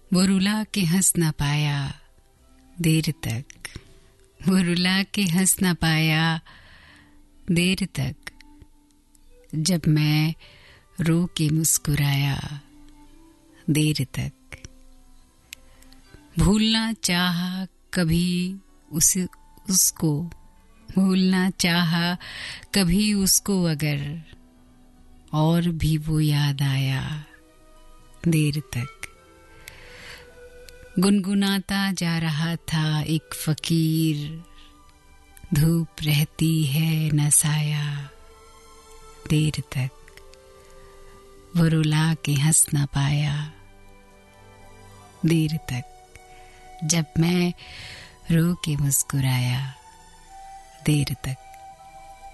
वो रुला के हंस न पाया देर तक, वो रुला के हंस न पाया देर तक, जब मैं रो के मुस्कुराया देर तक। भूलना चाहा कभी उसको, भूलना चाहा कभी उसको अगर, और भी वो याद आया देर तक। गुनगुनाता जा रहा था एक फकीर, धूप रहती है न साया देर तक, वो रुला के हंस न पाया देर तक, जब मैं रो के मुस्कुराया देर तक।